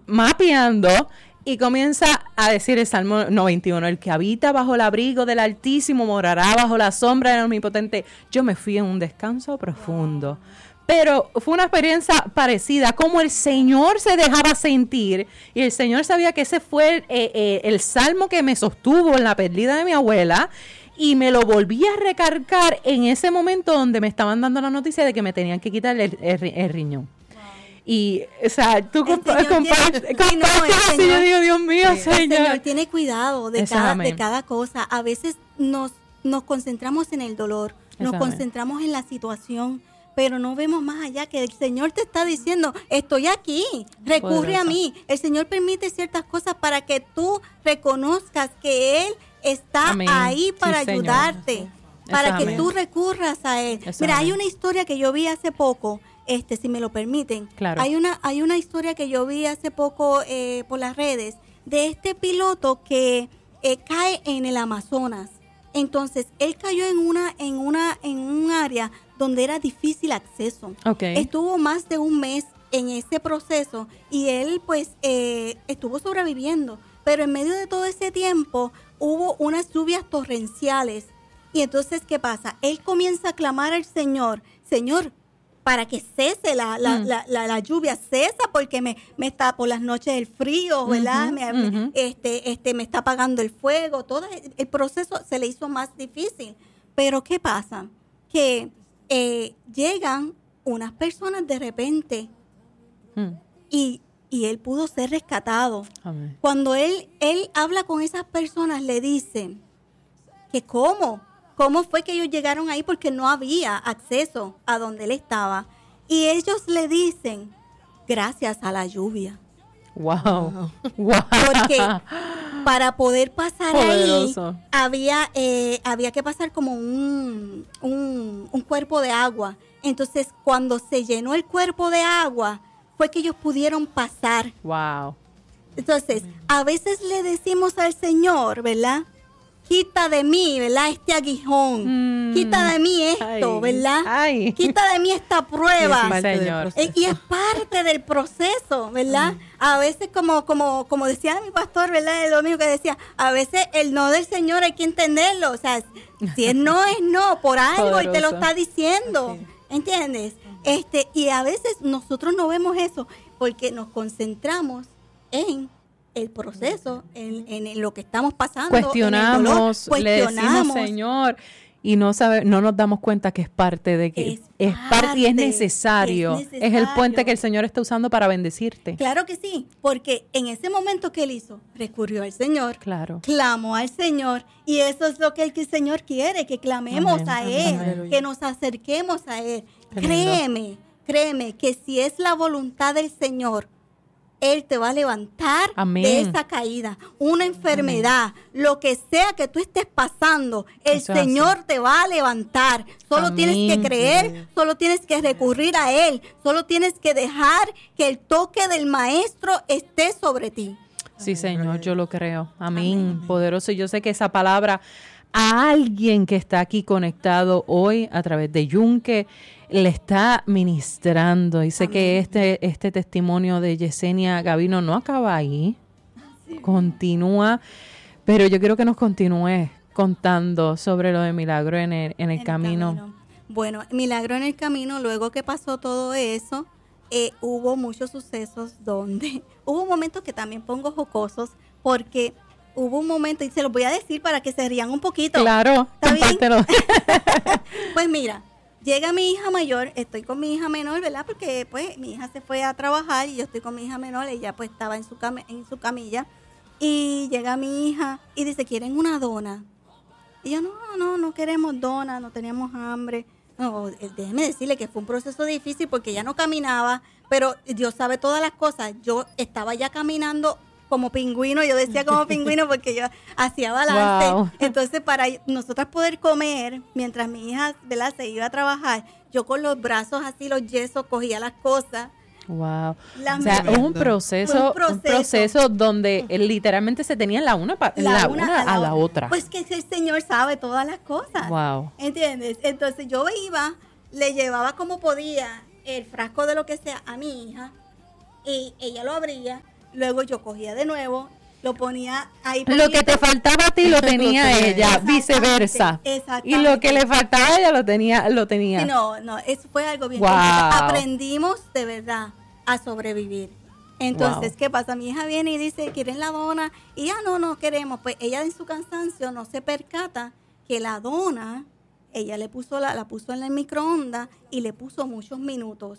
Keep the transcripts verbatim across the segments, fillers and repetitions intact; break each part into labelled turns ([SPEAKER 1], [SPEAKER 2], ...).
[SPEAKER 1] mapeando y comienza a decir el Salmo noventa y uno, el que habita bajo el abrigo del Altísimo morará bajo la sombra del Omnipotente. Yo me fui en un descanso profundo. Pero fue una experiencia parecida, como el Señor se dejaba sentir y el Señor sabía que ese fue eh, eh, el salmo que me sostuvo en la pérdida de mi abuela y me lo volví a recargar en ese momento donde me estaban dando la noticia de que me tenían que quitar el, el, el riñón. Y, o sea, tú compa- compartes, sí, no, así, yo digo, Dios mío,
[SPEAKER 2] sí,
[SPEAKER 1] Señor.
[SPEAKER 2] El Señor tiene cuidado de cada, de cada cosa. A veces nos, nos concentramos en el dolor, nos
[SPEAKER 1] Eso
[SPEAKER 2] concentramos en la situación, pero no vemos más allá, que el Señor te está diciendo, estoy aquí, recurre
[SPEAKER 1] Poderoso.
[SPEAKER 2] a mí. El Señor permite ciertas cosas para que tú reconozcas que Él está
[SPEAKER 1] Amén.
[SPEAKER 2] ahí para
[SPEAKER 1] Sí, Señor.
[SPEAKER 2] ayudarte, para
[SPEAKER 1] Eso,
[SPEAKER 2] que
[SPEAKER 1] amén.
[SPEAKER 2] tú recurras a Él.
[SPEAKER 1] Eso,
[SPEAKER 2] Mira,
[SPEAKER 1] amén.
[SPEAKER 2] hay una historia que yo vi hace poco, este, si me lo permiten.
[SPEAKER 1] Claro.
[SPEAKER 2] Hay una, hay una historia que yo vi hace poco eh, por las redes de este piloto que eh, cae en el Amazonas. Entonces, él cayó en una, en una, en un área donde era difícil acceso.
[SPEAKER 1] Okay.
[SPEAKER 2] Estuvo más de un mes en ese proceso y él pues eh, estuvo sobreviviendo. Pero en medio de todo ese tiempo hubo unas lluvias torrenciales. Y entonces, ¿qué pasa? Él comienza a clamar al Señor, Señor, para que cese la, la,
[SPEAKER 1] Mm.
[SPEAKER 2] la, la, la lluvia, cesa porque me, me está por las noches el frío, ¿verdad?
[SPEAKER 1] Ujú,
[SPEAKER 2] me, me-
[SPEAKER 1] ujú.
[SPEAKER 2] este, este, me está apagando el fuego, todo el proceso se le hizo más difícil. Pero ¿qué pasa? Que eh, llegan unas personas de repente
[SPEAKER 1] Mm.
[SPEAKER 2] y, y él pudo ser rescatado.
[SPEAKER 1] Amén.
[SPEAKER 2] Cuando él, él habla con esas personas, le dicen que cómo, cómo fue que ellos llegaron ahí porque no había acceso a donde él estaba. Y ellos le dicen, gracias a la lluvia.
[SPEAKER 1] Wow. Wow.
[SPEAKER 2] Porque para poder pasar
[SPEAKER 1] Poderoso.
[SPEAKER 2] ahí, había, eh, había que pasar como un, un, un cuerpo de agua. Entonces, cuando se llenó el cuerpo de agua, fue que ellos pudieron pasar.
[SPEAKER 1] Wow.
[SPEAKER 2] Entonces, a veces le decimos al Señor, ¿verdad? Quita de mí, ¿verdad? Este aguijón.
[SPEAKER 1] Mm.
[SPEAKER 2] Quita de mí esto,
[SPEAKER 1] Ay.
[SPEAKER 2] ¿verdad?
[SPEAKER 1] Ay.
[SPEAKER 2] Quita de mí esta prueba.
[SPEAKER 1] Sí, Señor.
[SPEAKER 2] Eh, y es parte del proceso, ¿verdad? A veces, como como como decía mi pastor, ¿verdad? El domingo que decía, a veces el no del Señor hay que entenderlo. O sea, si es no, es no, por algo, y te lo
[SPEAKER 1] Poderoso.
[SPEAKER 2] está diciendo. ¿Entiendes? Este, y a veces nosotros no vemos eso porque nos concentramos en el proceso, en, en lo que estamos pasando.
[SPEAKER 1] Cuestionamos,
[SPEAKER 2] en el dolor.
[SPEAKER 1] le decimos,
[SPEAKER 2] Cuestionamos.
[SPEAKER 1] Señor, y no sabe, no nos damos cuenta que es parte de que
[SPEAKER 2] Es
[SPEAKER 1] es, parte y es
[SPEAKER 2] parte,
[SPEAKER 1] necesario.
[SPEAKER 2] es
[SPEAKER 1] Es el puente
[SPEAKER 2] necesario.
[SPEAKER 1] que el Señor está usando para bendecirte.
[SPEAKER 2] Claro que sí, porque en ese momento que él hizo, recurrió al Señor,
[SPEAKER 1] Claro.
[SPEAKER 2] clamó al Señor, y eso es lo que el, que el Señor quiere, que clamemos
[SPEAKER 1] Amén,
[SPEAKER 2] a
[SPEAKER 1] amén.
[SPEAKER 2] Él, que nos acerquemos a Él.
[SPEAKER 1] Qué lindo.
[SPEAKER 2] Créeme, créeme, que si es la voluntad del Señor, Él te va a levantar
[SPEAKER 1] Amén.
[SPEAKER 2] de esa caída, una enfermedad, lo que sea que tú estés pasando, el
[SPEAKER 1] Eso es
[SPEAKER 2] Señor te va a levantar. Solo
[SPEAKER 1] Amén.
[SPEAKER 2] tienes que creer, solo tienes que recurrir a Él, solo tienes que dejar que el toque del Maestro esté sobre ti.
[SPEAKER 1] Sí, Señor, yo lo creo. Amén. Poderoso. Y yo sé que esa palabra a alguien que está aquí conectado hoy a través de Yunque le está ministrando. Y sé que este, este testimonio de Yesenia Gavino no acaba ahí. Continúa. Pero yo quiero que nos continúe contando sobre lo de Milagro en el, en el
[SPEAKER 2] En
[SPEAKER 1] camino.
[SPEAKER 2] Bueno, Milagro en el camino, luego que pasó todo eso, eh, hubo muchos sucesos donde hubo momentos que también pongo jocosos, porque hubo un momento, y se los voy a decir para que se rían un poquito.
[SPEAKER 1] Claro,
[SPEAKER 2] ¿Está bien?
[SPEAKER 1] compártelo.
[SPEAKER 2] Pues mira, llega mi hija mayor, estoy con mi hija menor, ¿verdad? Porque pues mi hija se fue a trabajar y yo estoy con mi hija menor, ella pues estaba en su, cam- en su camilla, y llega mi hija y dice, ¿quieren una dona? Y yo, no, no, no queremos dona, no teníamos hambre. No, eh, déjeme decirle que fue un proceso difícil porque ella no caminaba, pero Dios sabe todas las cosas. Yo estaba ya caminando como pingüino, yo decía como pingüino porque yo hacía balance.
[SPEAKER 1] Wow.
[SPEAKER 2] Entonces, para nosotras poder comer, mientras mi hija, ¿verdad?, se iba a trabajar, yo con los brazos así, los yesos, cogía las cosas.
[SPEAKER 1] Wow.
[SPEAKER 2] Las
[SPEAKER 1] O sea,
[SPEAKER 2] medidas.
[SPEAKER 1] un proceso,
[SPEAKER 2] Fue un
[SPEAKER 1] un proceso,
[SPEAKER 2] proceso.
[SPEAKER 1] donde eh, literalmente se tenían la una, pa- la una a la otra.
[SPEAKER 2] Pues que el Señor sabe todas las cosas.
[SPEAKER 1] Wow.
[SPEAKER 2] ¿Entiendes? Entonces yo iba, le llevaba como podía el frasco de lo que sea a mi hija y ella lo abría, luego yo cogía de nuevo, lo ponía ahí.
[SPEAKER 1] Lo que te faltaba a ti lo tenía
[SPEAKER 3] Lo tenía
[SPEAKER 1] ella,
[SPEAKER 2] Exactamente,
[SPEAKER 1] viceversa.
[SPEAKER 2] exactamente.
[SPEAKER 1] Y lo que le faltaba a ella lo tenía, lo tenía.
[SPEAKER 2] Sí, no, no, eso fue algo bien
[SPEAKER 1] Wow.
[SPEAKER 2] complicado. Aprendimos de verdad a sobrevivir. Entonces,
[SPEAKER 1] Wow.
[SPEAKER 2] ¿qué pasa? Mi hija viene y dice, ¿quieren la dona? Y ya no, no queremos. Pues ella en su cansancio no se percata que la dona, ella le puso la, la puso en el microondas y le puso muchos minutos.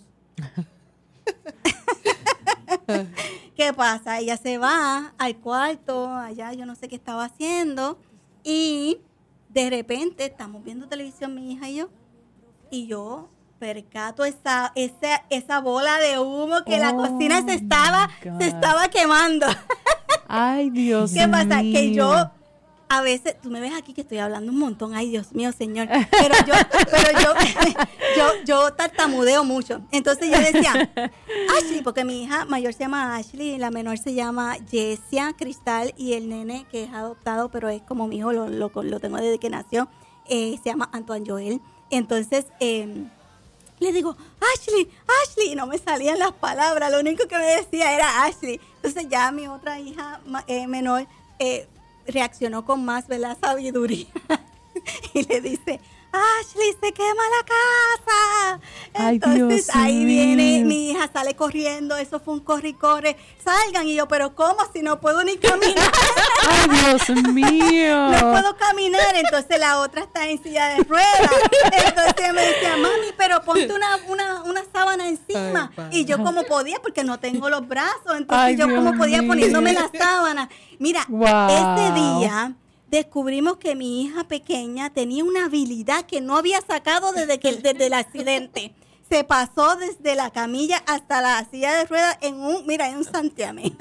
[SPEAKER 2] ¿Qué pasa? Ella se va al cuarto, allá yo no sé qué estaba haciendo, y de repente estamos viendo televisión mi hija y yo, y yo percato esa, esa, esa bola de humo que
[SPEAKER 1] Oh,
[SPEAKER 2] la cocina se estaba,
[SPEAKER 1] my God.
[SPEAKER 2] se estaba quemando.
[SPEAKER 1] Ay, Dios
[SPEAKER 2] ¿Qué
[SPEAKER 1] mío.
[SPEAKER 2] pasa? Que yo a veces, tú me ves aquí que estoy hablando un montón, ay Dios mío, Señor, pero yo, pero yo, yo, yo tartamudeo mucho. Entonces yo decía, Ashley, porque mi hija mayor se llama Ashley, la menor se llama Jessia Cristal, y el nene que es adoptado, pero es como mi hijo, lo, lo, lo tengo desde que nació, eh, se llama Antoine Joel. Entonces, eh, le digo, Ashley, Ashley, y no me salían las palabras, lo único que me decía era Ashley. Entonces ya mi otra hija eh, menor eh, reaccionó con más, ¿verdad?, sabiduría y le dice, Ashley, se quema la casa.
[SPEAKER 1] Ay,
[SPEAKER 2] Entonces
[SPEAKER 1] Dios
[SPEAKER 2] ahí viene
[SPEAKER 1] mío.
[SPEAKER 2] mi hija, sale corriendo, eso fue un corre y corre, salgan, y yo, pero ¿cómo si no puedo ni caminar?
[SPEAKER 1] Ay, Dios mío.
[SPEAKER 2] No puedo caminar. Entonces la otra está en silla de ruedas. Entonces me decía, mami, pero ponte una, una, una sábana encima.
[SPEAKER 3] Ay, padre.
[SPEAKER 2] Y yo como podía, porque no tengo los brazos. Entonces
[SPEAKER 1] Ay,
[SPEAKER 2] yo
[SPEAKER 1] Dios
[SPEAKER 2] como podía
[SPEAKER 1] mío.
[SPEAKER 2] poniéndome la sábana. Mira,
[SPEAKER 1] Wow.
[SPEAKER 2] ese día descubrimos que mi hija pequeña tenía una habilidad que no había sacado desde, que, desde el accidente. Se pasó desde la camilla hasta la silla de ruedas en un, mira, en un santiamén.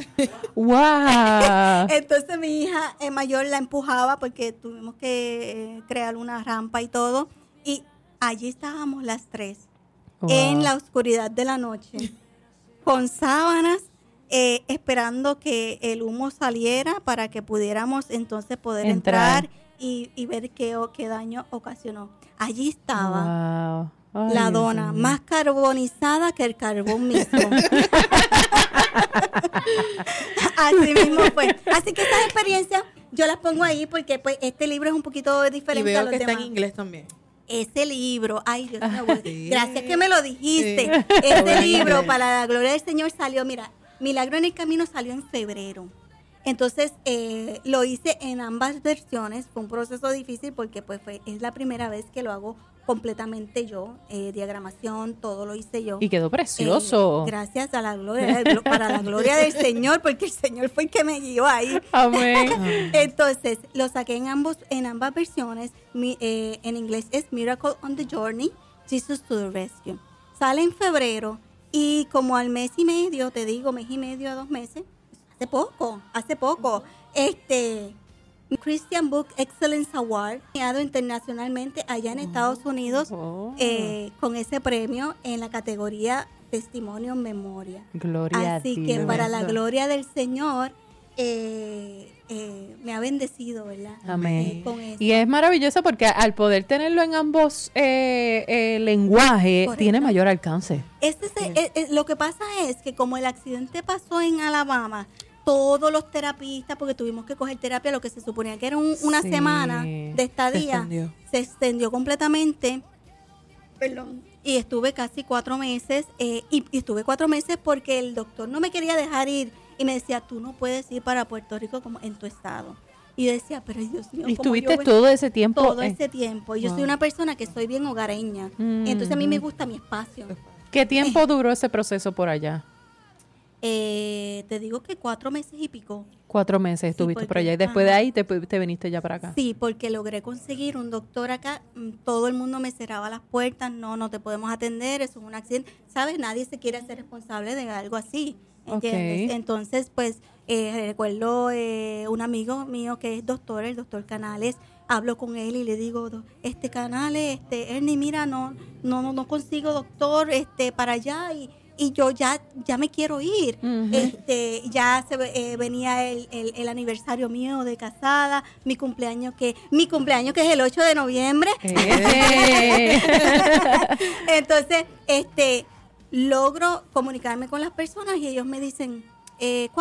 [SPEAKER 1] Wow.
[SPEAKER 2] Entonces mi hija eh, mayor la empujaba porque tuvimos que eh, crear una rampa y todo. Y allí estábamos las tres,
[SPEAKER 1] Wow.
[SPEAKER 2] en la oscuridad de la noche, con sábanas, eh, esperando que el humo saliera para que pudiéramos entonces poder entrar,
[SPEAKER 1] Entrar.
[SPEAKER 2] y, y ver qué, o- qué daño ocasionó. Allí estaba
[SPEAKER 1] Wow. Ay,
[SPEAKER 2] la
[SPEAKER 1] Dios
[SPEAKER 2] dona,
[SPEAKER 1] mío.
[SPEAKER 2] más carbonizada que el carbón mismo. Así mismo fue. Así que estas experiencias yo las pongo ahí porque pues este libro es un poquito
[SPEAKER 3] Y
[SPEAKER 2] diferente a
[SPEAKER 3] veo
[SPEAKER 2] los
[SPEAKER 3] que está
[SPEAKER 2] demás.
[SPEAKER 3] en inglés también.
[SPEAKER 2] Ese libro, ay Dios mío, bueno,
[SPEAKER 3] Sí.
[SPEAKER 2] gracias que me lo dijiste.
[SPEAKER 3] Sí.
[SPEAKER 2] Este
[SPEAKER 3] Bueno,
[SPEAKER 2] libro,
[SPEAKER 3] inglés.
[SPEAKER 2] para la gloria del Señor, salió, mira, Milagro en el Camino salió en febrero. Entonces, eh, lo hice en ambas versiones. Fue un proceso difícil porque pues fue, es la primera vez que lo hago completamente yo. Eh, diagramación, todo lo hice yo.
[SPEAKER 1] Y quedó precioso.
[SPEAKER 2] Eh, gracias a la gloria, glo- para la gloria del Señor, porque el Señor fue el que me guió ahí.
[SPEAKER 1] Amén.
[SPEAKER 2] Entonces, lo saqué en ambos, en ambas versiones. Mi, eh, en inglés es Miracle on the Journey, Jesus to the Rescue. Sale en febrero y como al mes y medio, te digo, mes y medio a dos meses, hace poco, hace poco, este Christian Book Excellence Award, premiado internacionalmente allá en Estados Unidos,
[SPEAKER 1] Oh.
[SPEAKER 2] eh, con ese premio en la categoría Testimonio en Memoria.
[SPEAKER 1] Gloria
[SPEAKER 2] Así
[SPEAKER 1] a Dios.
[SPEAKER 2] que para la
[SPEAKER 3] Tremendo.
[SPEAKER 2] gloria del Señor, eh, eh, me ha bendecido, ¿verdad?
[SPEAKER 1] Amén.
[SPEAKER 2] Eh, con eso.
[SPEAKER 1] Y es maravilloso porque al poder tenerlo en ambos eh, eh, lenguajes,
[SPEAKER 2] Correcto.
[SPEAKER 1] tiene mayor alcance.
[SPEAKER 2] Este se- eh, eh, lo que pasa es que como el accidente pasó en Alabama, todos los terapistas, porque tuvimos que coger terapia, lo que se suponía que era un- una
[SPEAKER 1] Sí.
[SPEAKER 2] semana de estadía,
[SPEAKER 3] Se extendió.
[SPEAKER 2] se extendió completamente. Perdón. Y estuve casi cuatro meses, eh, y, y estuve cuatro meses porque el doctor no me quería dejar ir y me decía, tú no puedes ir para Puerto Rico como en tu estado. Y yo decía, pero Dios mío,
[SPEAKER 1] Y
[SPEAKER 2] ¿cómo yo
[SPEAKER 1] estuviste
[SPEAKER 2] voy-
[SPEAKER 1] todo ese tiempo.
[SPEAKER 2] todo
[SPEAKER 1] eh,
[SPEAKER 2] ese tiempo. Yo soy
[SPEAKER 3] Wow.
[SPEAKER 2] una persona que soy bien hogareña. Entonces a mí me gusta mi espacio.
[SPEAKER 1] ¿Qué tiempo duró ese proceso por allá?
[SPEAKER 2] Eh, te digo que cuatro meses y pico.
[SPEAKER 1] Cuatro meses
[SPEAKER 2] Sí,
[SPEAKER 1] estuviste por
[SPEAKER 2] porque-
[SPEAKER 1] allá y después de
[SPEAKER 2] ajá.
[SPEAKER 1] ahí te, te viniste ya para acá.
[SPEAKER 2] Sí, porque logré conseguir un doctor acá. mm, Todo el mundo me cerraba las puertas. No, no te podemos atender. Eso es un accidente. ¿Sabes? Nadie se quiere hacer responsable de algo así. ¿Entiendes?
[SPEAKER 1] Ok.
[SPEAKER 2] Entonces, pues, eh, recuerdo eh, un amigo mío que es doctor, el doctor Canales. Hablo con él y le digo, "Do- este Canales, este Ernie, mira, no, no, no, no consigo doctor, este, para allá y y yo ya ya me quiero ir.
[SPEAKER 1] Ujú.
[SPEAKER 2] Este, ya se ve- eh, venía el, el, el aniversario mío de casada, mi cumpleaños que mi cumpleaños que es el ocho de noviembre.
[SPEAKER 1] Eh.
[SPEAKER 2] Entonces, este logro comunicarme con las personas y ellos me dicen, eh,